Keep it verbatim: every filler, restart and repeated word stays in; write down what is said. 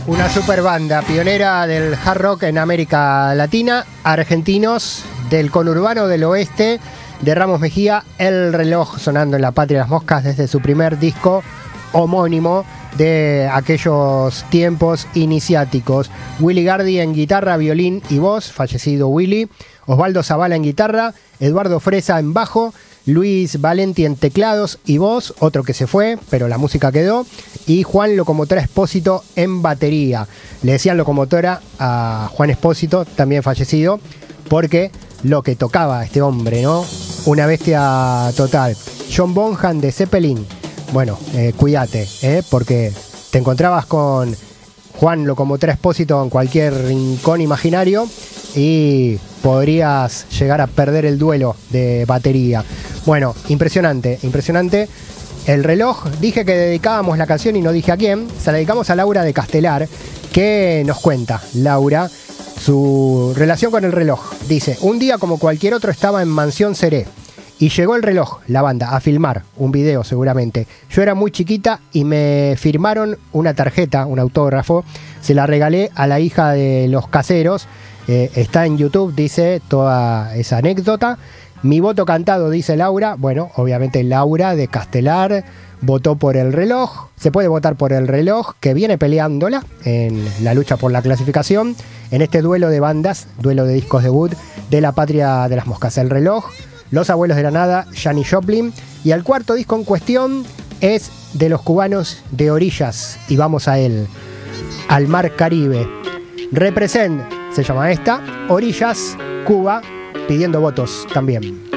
Una super banda, pionera del hard rock en América Latina, argentinos del conurbano del oeste, de Ramos Mejía, El Reloj, sonando en La Patria de las Moscas desde su primer disco homónimo de aquellos tiempos iniciáticos. Willy Gardi en guitarra, violín y voz, fallecido Willy. Osvaldo Zavala en guitarra, Eduardo Fresa en bajo, Luis Valenti en teclados y voz, otro que se fue, pero la música quedó, y Juan Locomotora Espósito en batería. Le decían locomotora a Juan Espósito, también fallecido, porque lo que tocaba este hombre, ¿no? Una bestia total. John Bonham de Zeppelin, bueno, eh, cuídate, ¿eh? Porque te encontrabas con Juan Locomotora Espósito en cualquier rincón imaginario y podrías llegar a perder el duelo de batería. Bueno, impresionante, impresionante. El Reloj, dije que dedicábamos la canción y no dije a quién. Se la dedicamos a Laura de Castelar, que nos cuenta, Laura, su relación con el reloj. Dice, un día como cualquier otro estaba en Mansión Seré y llegó el Reloj, la banda, a filmar un video seguramente. Yo era muy chiquita y me firmaron una tarjeta, un autógrafo. Se la regalé a la hija de los caseros. Eh, está en YouTube, dice toda esa anécdota. Mi voto cantado, dice Laura. Bueno, obviamente Laura de Castelar votó por el Reloj. Se puede votar por el Reloj, que viene peleándola en la lucha por la clasificación, en este duelo de bandas, duelo de discos debut de La Patria de las Moscas. El Reloj, Los Abuelos de la Nada, Janis Joplin. Y el cuarto disco en cuestión es de los cubanos de Orillas. Y vamos a él, Al Mar Caribe. Represent se llama esta, Orillas, Cuba, pidiendo votos también.